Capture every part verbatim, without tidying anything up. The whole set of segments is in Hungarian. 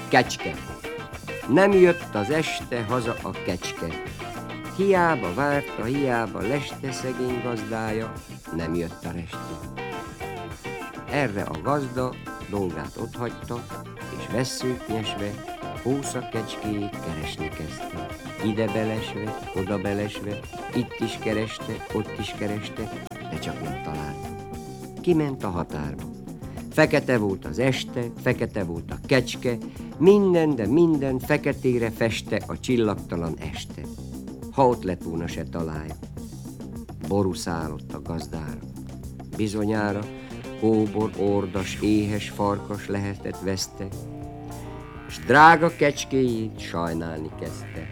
Kecske. Nem jött az este haza a kecske. Hiába várta, hiába leste szegény gazdája, nem jött a reste. Erre a gazda dolgát otthagyta, és vesszőt nyesve, hósza kecskéjét keresni kezdte. Ide belesve, oda belesve, itt is kereste, ott is kereste, de csak nem találta. Kiment a határba. Fekete volt az este, fekete volt a kecske, minden, de minden feketére feste a csillagtalan este. Ha ott lett volna, se találja. Boruszálott a gazdára. Bizonyára kóbor, ordas, éhes farkas lehetett veszte, s drága kecskéjét sajnálni kezdte.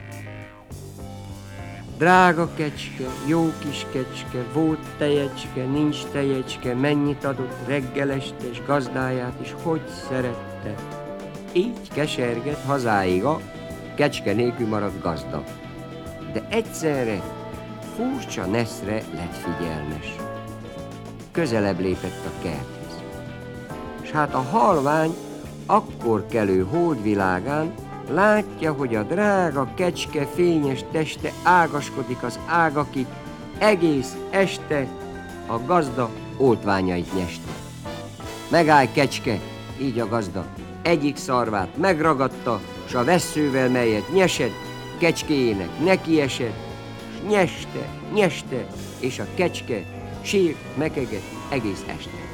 Drága kecske, jó kis kecske, volt tejecske, nincs tejecske, mennyit adott reggel este, és gazdáját is hogy szerette. Így keserget hazáig a kecske nélkül maradt gazda. De egyszerre furcsa neszre lett figyelmes. Közelebb lépett a kerthez. S hát a halvány akkor kelő holdvilágán látja, hogy a drága kecske fényes teste ágaskodik az ágakig, egész este a gazda oltványait nyeste. Megállj, kecske, így a gazda egyik szarvát megragadta, s a vesszővel, melyet nyesed, kecskéjének nekiesett, s nyeste, nyeste, és a kecske sírt, mekegett egész este.